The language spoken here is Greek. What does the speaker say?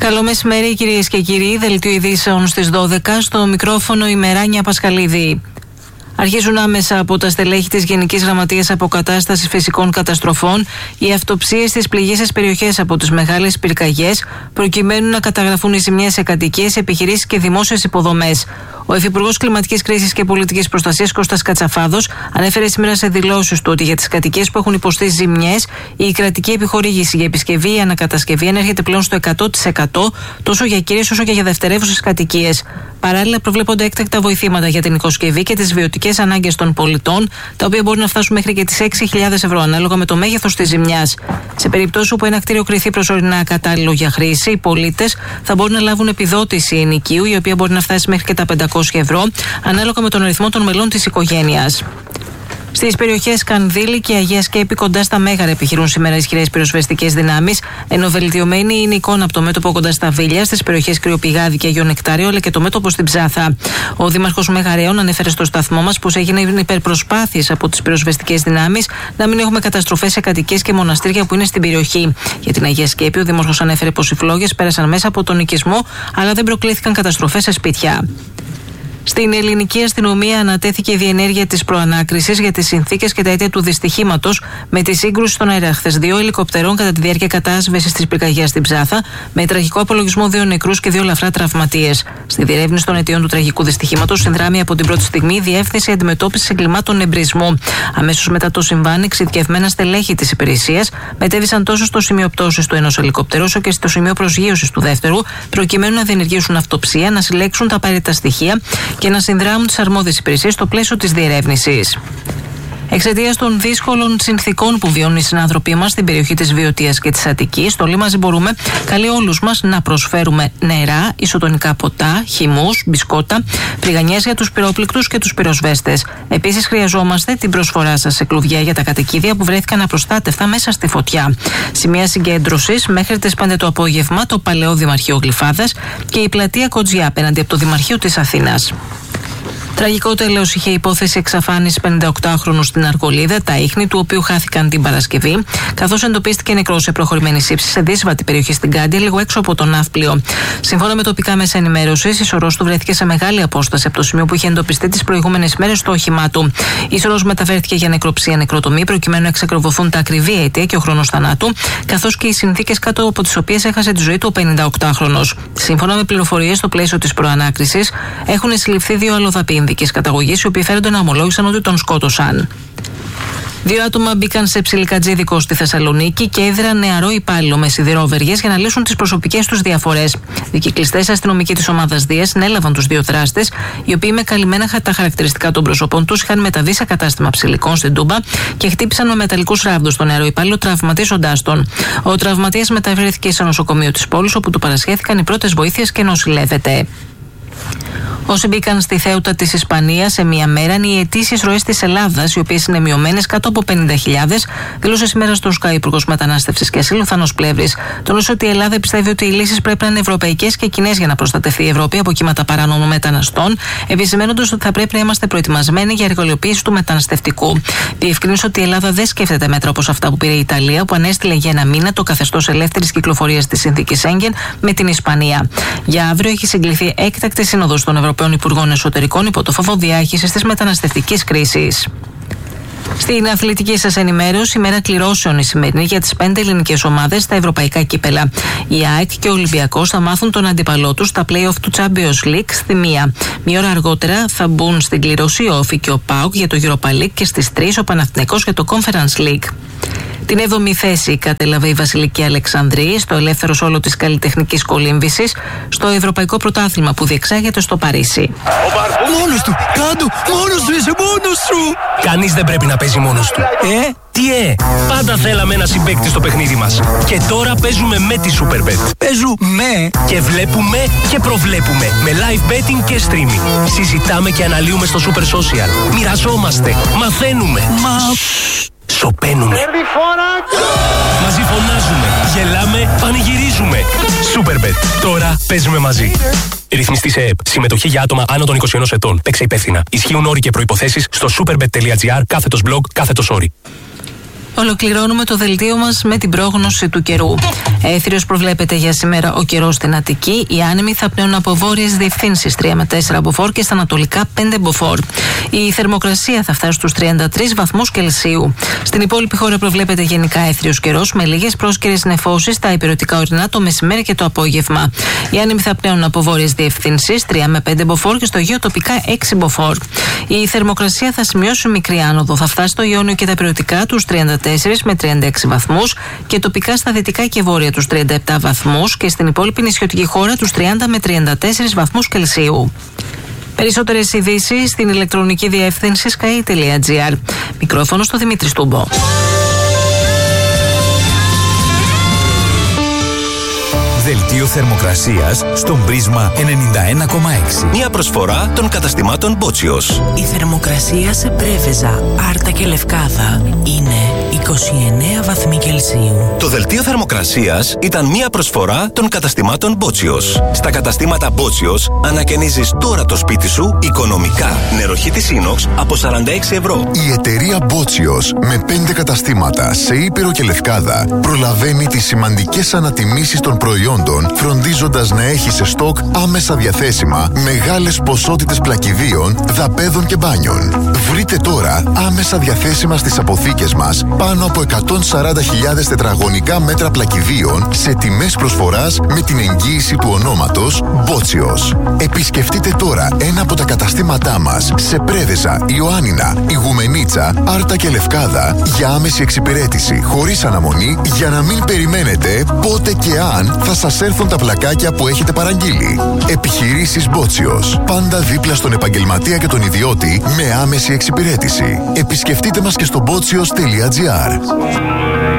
Καλό μεσημέρι, κυρίες και κύριοι. Δελτίο ειδήσεων στις 12. Στο μικρόφωνο η Μεράνια Πασχαλίδη. Αρχίζουν άμεσα από τα στελέχη της Γενικής Γραμματείας Αποκατάστασης Φυσικών Καταστροφών οι αυτοψίες στις πληγείσες περιοχές από τις μεγάλες πυρκαγιές, προκειμένου να καταγραφούν οι ζημιές σε κατοικίες, επιχειρήσεις και δημόσιες υποδομές. Ο Υφυπουργός Κλιματικής Κρίσης και Πολιτικής Προστασίας Κώστας Κατσαφάδος ανέφερε σήμερα σε δηλώσεις του ότι για τις κατοικίες που έχουν υποστεί ζημιές, η κρατική επιχορήγηση για επισκευή ή ανακατασκευή ανέρχεται πλέον στο 100% τόσο για κύριες όσο και για δευτερεύουσες κατοικίες. Παράλληλα, προβλέπονται έκτακτα βοηθήματα για την οικοσκευή και τις βιωτικές ανάγκες των πολιτών, τα οποία μπορεί να φτάσουν μέχρι και τις 6.000 ευρώ, ανάλογα με το μέγεθος της ζημιάς. Σε περίπτωση όπου ένα κτίριο κριθεί προσωρινά ακατάλληλο για χρήση, οι πολίτες θα μπορούν να λάβουν επιδότηση ενοικίου, η οποία μπορεί να φτάσει μέχρι και τα 500 ευρώ, ανάλογα με τον αριθμό των μελών της οικογένειας. Στις περιοχές Κανδύλη και Αγία Σκέπη, κοντά στα Μέγαρα, επιχειρούν σήμερα ισχυρές πυροσβεστικές δυνάμεις, ενώ βελτιωμένη είναι η εικόνα από το μέτωπο κοντά στα Βίλια, στις περιοχές Κρυοπηγάδη και Αγιο Νεκτάριο, αλλά και το μέτωπο στην Ψάθα. Ο Δήμαρχος Μεγαρέων ανέφερε στο σταθμό μας πως έγιναν υπερπροσπάθειες από τις πυροσβεστικές δυνάμεις να μην έχουμε καταστροφές σε κατοικίες και μοναστήρια που είναι στην περιοχή. Για την Αγία Σκέπη, ο Δήμαρχος ανέφερε πως οι φλόγες πέρασαν μέσα από τον οικισμό, αλλά δεν προκλήθηκαν καταστροφές σε σπίτια. Στην ελληνική αστυνομία ανατέθηκε η διενέργεια της προανάκρισης για τις συνθήκες και τα αίτια του δυστυχήματος με τη σύγκρουση στον αέρα χθες 2 ελικοπτερών κατά τη διάρκεια κατάσβεσης της πυρκαγιάς στην Ψάθα, με τραγικό απολογισμό 2 νεκρούς και 2 ελαφρά τραυματίες. Στη διερεύνηση των αιτιών του τραγικού δυστυχήματος συνδράμει από την πρώτη στιγμή η Διεύθυνση Αντιμετώπισης Εγκλημάτων Εμπρισμού. Αμέσως μετά το συμβάν, εξειδικευμένα στελέχη της υπηρεσίας μετέβησαν τόσο στο σημείο πτώσης του ενός ελικοπτερού όσο και στο σημείο προσγείωσης του δεύτερου, προκειμένου να διενεργήσουν αυτοψία, να συλλέξουν τα απαραίτητα στοιχεία και να συνδράμουν τις αρμόδιες υπηρεσίες στο πλαίσιο της διερεύνησης. Εξαιτίας των δύσκολων συνθηκών που βιώνουν οι συνάνθρωποι μας στην περιοχή της Βιωτίας και της Αττικής, στο Όλοι Μαζί Μπορούμε καλεί όλους μας να προσφέρουμε νερά, ισοτονικά ποτά, χυμούς, μπισκότα, φρυγανιές για τους πυρόπληκτους και τους πυροσβέστες. Επίσης, χρειαζόμαστε την προσφορά σας σε κλουβιά για τα κατοικίδια που βρέθηκαν απροστάτευτα μέσα στη φωτιά. Σημεία συγκέντρωσης μέχρι τις 5 το απόγευμα, το Παλαιό Δημαρχείο Γλυφάδας και η πλατεία Κοτζιά απέναντι από το Δημαρχείο της Αθήνας. Τραγικό τέλος είχε η υπόθεση εξαφάνισης 58χρονου στην Αρκολίδα, τα ίχνη του οποίου χάθηκαν την Παρασκευή, καθώς εντοπίστηκε νεκρός σε προχωρημένη σύψη σε δύσβατη περιοχή στην Κάντια, λίγο έξω από το ναύπλιο. Σύμφωνα με τοπικά μέσα ενημέρωσης, η σωρός του βρέθηκε σε μεγάλη απόσταση από το σημείο που είχε εντοπιστεί τις προηγούμενες μέρες στο όχημά του. Η σωρός μεταφέρθηκε για νεκροψία νεκροτομή, προκειμένου να εξακριβωθούν τα ακριβή αίτια και ο χρόνος θανάτου, καθώς και οι συνθήκες κάτω από τις οποίες έχασε τη ζωή του ο 58χρονος. Σύμφωνα με πληροφορίες, στο πλαίσιο της προανάκρισης έχουν συλληφθεί 2 αλλοδαποί ειδικής καταγωγής, οι οποίοι φέρονται να ομολόγησαν ότι τον σκότωσαν. 2 άτομα μπήκαν σε ψιλικατζίδικο στη Θεσσαλονίκη και έδραν νεαρό υπάλληλο με σιδηρόβεργες για να λύσουν τις προσωπικές τους διαφορές. Δικυκλιστές αστυνομικοί της ομάδας Δίας συνέλαβαν τους 2 δράστες, οι οποίοι με καλυμμένα τα χαρακτηριστικά των προσωπών τους είχαν μεταβεί σε κατάστημα ψηλικών στην Τούμπα και χτύπησαν με μεταλλικούς ράβδους τον νεαρό υπάλληλο, τραυματίζοντάς τον. Ο τραυματίας μεταφέρθηκε σε νοσοκομείο της πόλης, όπου του παρασχέθηκαν οι πρώτες βοήθειες και νοσηλεύεται. Όσοι μπήκαν στη Θέουτα της Ισπανίας σε μία μέρα είναι οι αιτήσεις ροές της Ελλάδας, οι οποίες είναι μειωμένες κάτω από 50.000, δήλωσε σήμερα στο Sky Υπουργός Μετανάστευσης και Ασύλου Θάνος Πλεύρης. Τόνισε ότι η Ελλάδα πιστεύει ότι οι λύσεις πρέπει να είναι ευρωπαϊκές και κοινές για να προστατευτεί η Ευρώπη από κύματα παράνομων μεταναστών, επισημαίνοντας ότι θα πρέπει να είμαστε προετοιμασμένοι για εργαλειοποίηση του μεταναστευτικού. Διευκρίνησε ότι η Ελλάδα δεν σκέφτεται μέτρα όπως αυτά που πήρε η Ιταλία, που ανέστειλε για 1 μήνα το καθεστώς ελεύθερης κυκλοφορίας της συνθήκης Σέγγεν με την Ισπανία. Για αύριο έχει συγκληθεί έκτακτη σύνοδος των Ευρωπαίων Υπουργών Εσωτερικών υπό το φόβο διάχυσης της μεταναστευτικής κρίσης. Στην αθλητική σας ενημέρωση, η μέρα κληρώσεων η σημερινή για τις 5 ελληνικές ομάδες στα ευρωπαϊκά κύπελα. Η ΑΕΚ και ο Ολυμπιακός θα μάθουν τον αντίπαλό τους στα play-off του Champions League στη 1. Μία ώρα αργότερα θα μπουν στην κλήρωση ο Όφη και ο ΠΑΟΚ για το Europa League και στις 3 ο Παναθηναϊκός για το Conference League. Την 7η θέση κατέλαβε η Βασιλική Αλεξανδρή στο ελεύθερο σόλο της καλλιτεχνικής κολύμβησης στο Ευρωπαϊκό Πρωτάθλημα που διεξάγεται στο Παρίσι. Μόνος του! Κάντου! Μόνος του! Είσαι μόνος σου! Κανείς δεν πρέπει να παίζει μόνος του. Τι πάντα θέλαμε ένα συμπαίκτη στο παιχνίδι μας. Και τώρα παίζουμε με τη Superbet. Παίζουμε και βλέπουμε και προβλέπουμε με live betting και streaming. Συζητάμε και αναλύουμε στο Super Social. Μοιραζόμαστε, μαθαίνουμε. Σωπαίνουμε. Μαζί φωνάζουμε, γελάμε, πανηγυρίζουμε. Superbet. Τώρα παίζουμε μαζί. Ρυθμιστή σε ΕΕΠ. Συμμετοχή για άτομα άνω των 21 ετών. Παίξε υπεύθυνα. Ισχύουν όροι και προϋποθέσεις στο superbet.gr /blog/όροι. Ολοκληρώνουμε το δελτίο μας με την πρόγνωση του καιρού. Έθριος προβλέπεται για σήμερα ο καιρός στην Αττική. Οι άνεμοι θα πνέουν από βόρειες διευθύνσεις 3 με 4 μποφόρ και στα ανατολικά 5 μποφόρ. Η θερμοκρασία θα φτάσει στους 33 βαθμούς Κελσίου. Στην υπόλοιπη χώρα προβλέπεται γενικά έθριος καιρός με λίγες πρόσκαιρες νεφώσεις στα υπηρετικά ορεινά το μεσημέρι και το απόγευμα. Οι άνεμοι θα πνέουν από βόρειες διευθύνσεις 3 με 5 μποφόρ και στο Αιγαίο τοπικά 6 μποφόρ. Η θερμοκρασία θα σημειώσει μικρή άνοδο. Θα φτάσει στο Ιόνιο και τα υπηρετικά τους 34 με 36 βαθμούς και τοπικά στα δυτικά και βόρεια τους 37 βαθμούς και στην υπόλοιπη νησιωτική χώρα τους 30 με 34 βαθμούς Κελσίου. Περισσότερες ειδήσεις στην ηλεκτρονική διεύθυνση sky.gr. Μικρόφωνο στο Δημήτρη Στούμπο. Δελτίο θερμοκρασίας στον Πρίσμα 91,6. Μια προσφορά των καταστημάτων Μπότσιος. Η θερμοκρασία σε Πρέβεζα, Άρτα και Λευκάδα είναι 29 βαθμοί Κελσίου. Το δελτίο θερμοκρασίας ήταν μια προσφορά των καταστημάτων Μπότσιος. Στα καταστήματα Μπότσιος ανακαινίζεις τώρα το σπίτι σου οικονομικά. Νεροχή της Inox από 46 ευρώ. Η εταιρεία Μπότσιος με 5 καταστήματα σε Ήπειρο και Λευκάδα προλαβαίνει τις σημαντικές ανατιμήσεις των προϊόντων, φροντίζοντας να έχει σε στόκ άμεσα διαθέσιμα μεγάλες ποσότητες πλακιδίων, δαπέδων και μπάνιων. Βρείτε τώρα άμεσα διαθέσιμα στις αποθήκες μας πάνω από 140.000 τετραγωνικά μέτρα πλακιδίων σε τιμές προσφοράς με την εγγύηση του ονόματος Μπότσιος. Επισκεφτείτε τώρα ένα από τα καταστήματά μας σε Πρέβεζα, Ιωάννινα, Ιγουμενίτσα, Άρτα και Λευκάδα για άμεση εξυπηρέτηση χωρίς αναμονή για να μην περιμένετε πότε και αν θα σας έρθουν τα πλακάκια που έχετε παραγγείλει. Επιχειρήσεις Μπότσιος. Πάντα δίπλα στον επαγγελματία και τον ιδιώτη με άμεση εξυπηρέτηση. Επισκεφτείτε μας και στο botsios.gr.